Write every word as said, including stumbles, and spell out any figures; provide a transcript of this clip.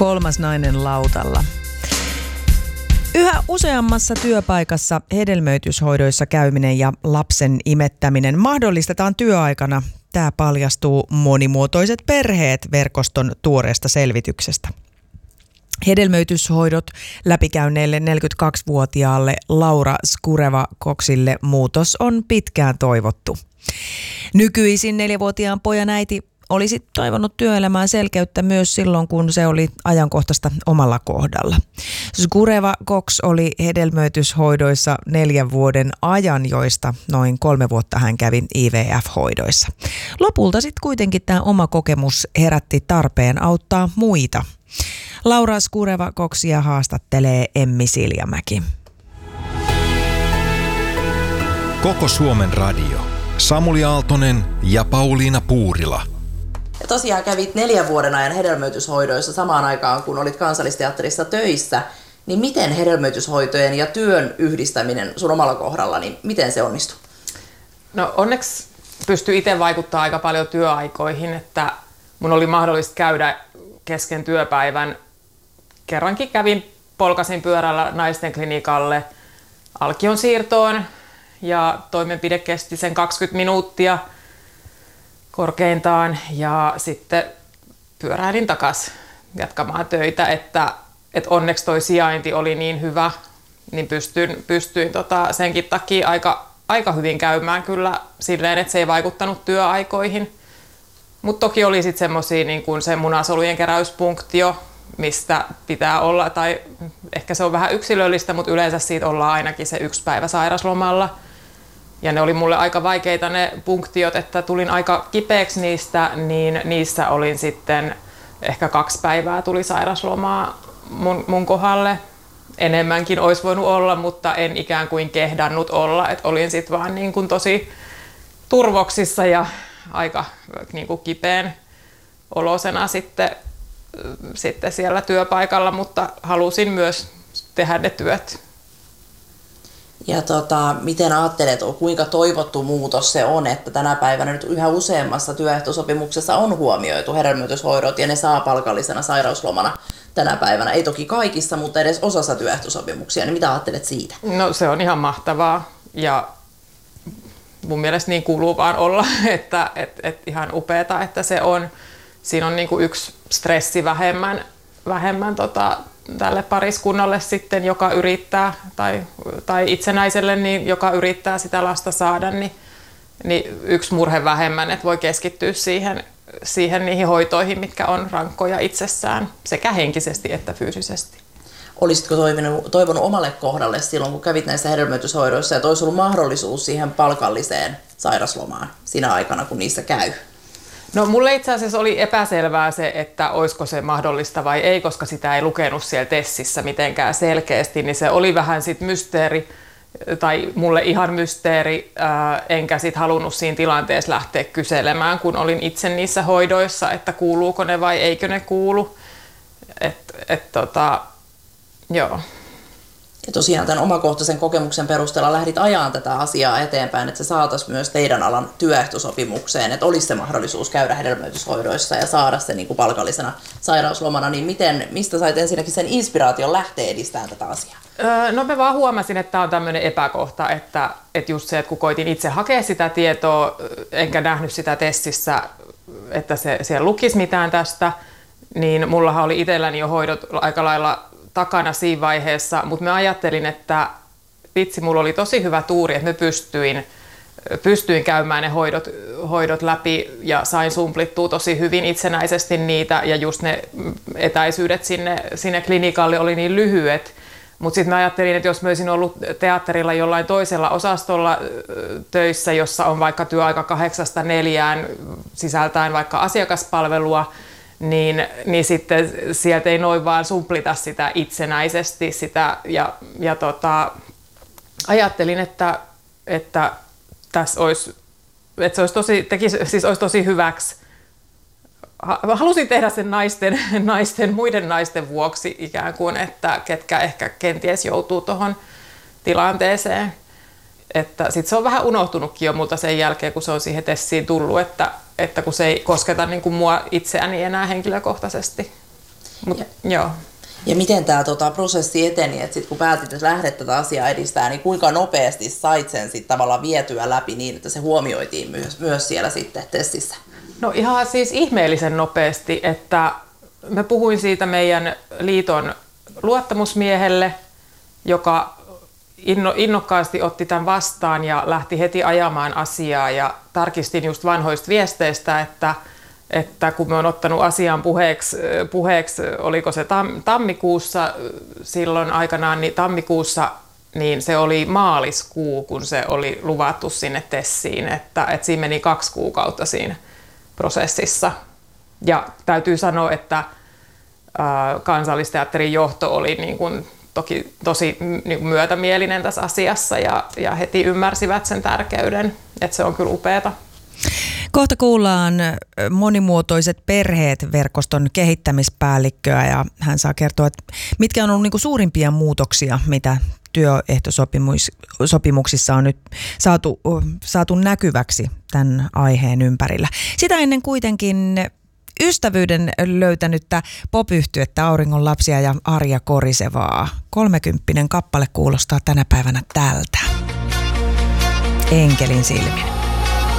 Kolmas nainen lautalla. Yhä useammassa työpaikassa hedelmöityshoidoissa käyminen ja lapsen imettäminen mahdollistetaan työaikana. Tämä paljastuu Monimuotoiset perheet -verkoston tuoreesta selvityksestä. Hedelmöityshoidot läpikäyneelle neljäkymmentäkaksivuotiaalle Laura Skureva-Coxille muutos on pitkään toivottu. Nykyisin neljävuotiaan pojan äiti olisi toivonut työelämään selkeyttä myös silloin, kun se oli ajankohtaista omalla kohdalla. Skureva-Cox oli hedelmöityshoidoissa neljän vuoden ajan, joista noin kolme vuotta hän kävi I V F-hoidoissa. Lopulta sitten kuitenkin tämä oma kokemus herätti tarpeen auttaa muita. Laura Skureva-Coxia haastattelee Emmi Siljamäki. Koko Suomen radio. Samuli Aaltonen ja Pauliina Puurila. Ja tosiaan kävit neljän vuoden ajan hedelmöityshoidoissa samaan aikaan, kun olit Kansallisteatterissa töissä. Niin miten hedelmöityshoitojen ja työn yhdistäminen sun omalla kohdalla, niin miten se onnistui? No onneksi pystyi itse vaikuttamaan aika paljon työaikoihin, että mun oli mahdollista käydä kesken työpäivän. Kerrankin kävin, polkasin pyörällä naisten klinikalle alkion siirtoon ja toimenpide kesti sen kaksikymmentä minuuttia korkeintaan ja sitten pyöräilin takaisin jatkamaan töitä, että, että onneksi toi sijainti oli niin hyvä, niin pystyin, pystyin tota senkin takia aika, aika hyvin käymään kyllä silleen, että se ei vaikuttanut työaikoihin. Mutta toki oli sitten semmosia niin kuin se munasolujen keräysfunktio, mistä pitää olla, tai ehkä se on vähän yksilöllistä, mutta yleensä siitä ollaan ainakin se yksi päivä sairaslomalla. Ja ne oli mulle aika vaikeita ne punktiot, että tulin aika kipeäksi niistä, niin niissä olin sitten ehkä kaksi päivää tuli sairaslomaa mun, mun kohdalle. Enemmänkin olisi voinut olla, mutta en ikään kuin kehdannut olla, että olin sitten vaan niin kuin tosi turvoksissa ja aika niin kuin kipeän olosena sitten, sitten siellä työpaikalla, mutta halusin myös tehdä ne työt. Ja tota, miten ajattelet, kuinka toivottu muutos se on, että tänä päivänä nyt yhä useammassa työehtosopimuksessa on huomioitu hedelmöityshoidot ja ne saa palkallisena sairauslomana tänä päivänä. Ei toki kaikissa, mutta edes osassa työehtosopimuksia. Niin mitä ajattelet siitä? No se on ihan mahtavaa ja mun mielestä niin kuuluu vaan olla, että et, et ihan upeata, että se on. Siinä on niin kuin yksi stressi vähemmän, vähemmän tota, tälle pariskunnalle sitten, joka yrittää, tai, tai itsenäiselle, niin, joka yrittää sitä lasta saada, niin, niin yksi murhe vähemmän, että voi keskittyä siihen, siihen niihin hoitoihin, mitkä on rankkoja itsessään, sekä henkisesti että fyysisesti. Olisitko toivonut, toivonut omalle kohdalle silloin, kun kävit näissä hedelmöityshoidoissa, että olisi ollut mahdollisuus siihen palkalliseen sairaslomaan siinä aikana, kun niissä käy? No mulle itse asiassa oli epäselvää se, että olisiko se mahdollista vai ei, koska sitä ei lukenut siellä tessissä mitenkään selkeästi, niin se oli vähän sit mysteeri, tai mulle ihan mysteeri, ää, enkä sit halunnut siinä tilanteessa lähteä kyselemään, kun olin itse niissä hoidoissa, että kuuluuko ne vai eikö ne kuulu. Et, et, tota, joo. Ja tosiaan tämän omakohtaisen kokemuksen perusteella lähdit ajaan tätä asiaa eteenpäin, että se saataisiin myös teidän alan työehtosopimukseen, että olisi se mahdollisuus käydä hedelmöityshoidoissa ja saada se niin kuin palkallisena sairauslomana. Niin miten, mistä sait ensinnäkin sen inspiraation lähteä edistämään tätä asiaa? Öö, no mä vaan huomasin, että tämä on tämmöinen epäkohta, että, että just se, että kun koitin itse hakea sitä tietoa, enkä nähnyt sitä testissä, että se, siellä lukisi mitään tästä, niin mullahan oli itselläni jo hoidot aika lailla takana siinä vaiheessa, mutta mä ajattelin, että vitsi, mulla oli tosi hyvä tuuri, että mä pystyin, pystyin käymään ne hoidot, hoidot läpi ja sain sumplittua tosi hyvin itsenäisesti niitä ja just ne etäisyydet sinne, sinne klinikalle oli niin lyhyet. Mutta sitten mä ajattelin, että jos mä olisin ollut teatterilla jollain toisella osastolla töissä, jossa on vaikka työaika kahdeksasta neljään sisältäen vaikka asiakaspalvelua, Niin, niin sitten sieltä ei noin vaan sumplita sitä itsenäisesti sitä ja, ja tota, ajattelin, että, että tässä olisi, että se olisi tosi, tekisi, siis olisi tosi hyväksi. Halusin tehdä sen naisten, naisten, muiden naisten vuoksi ikään kuin, että ketkä ehkä kenties joutuu tuohon tilanteeseen. Että sit se on vähän unohtunutkin jo multa sen jälkeen, kun se on siihen tessiin tullut, että, että kun se ei kosketa niin kuin mua itseäni enää henkilökohtaisesti. Mut, ja, joo. ja miten tämä tota, prosessi eteni, että sit kun päätit, että lähdet tätä asiaa edistää, niin kuinka nopeasti sait sen sit tavallaan vietyä läpi niin, että se huomioitiin myös, myös siellä sitten testissä? No ihan siis ihmeellisen nopeasti, että mä puhuin siitä meidän liiton luottamusmiehelle, joka inno, innokkaasti otti tämän vastaan ja lähti heti ajamaan asiaa ja tarkistin just vanhoista viesteistä, että, että kun mä oon ottanut asian puheeksi, puheeksi oliko se tam, tammikuussa silloin aikanaan, niin tammikuussa niin se oli maaliskuu, kun se oli luvattu sinne tessiin, että, että siinä meni kaksi kuukautta siinä prosessissa. Ja täytyy sanoa, että ää, Kansallisteatterin johto oli niin kuin toki tosi niin kuin myötämielinen tässä asiassa ja, ja heti ymmärsivät sen tärkeyden, että se on kyllä upeata. Kohta kuullaan Monimuotoiset perheet -verkoston kehittämispäällikköä ja hän saa kertoa, että mitkä on ollut niin kuin suurimpia muutoksia, mitä työehtosopimuksissa on nyt saatu, saatu näkyväksi tämän aiheen ympärillä. Sitä ennen kuitenkin ystävyyden löytänyttä pop-yhtyettä Auringon lapsia ja Arja Korisevaa. Kolmekymppinen kappale kuulostaa tänä päivänä tältä. Enkelin silmin.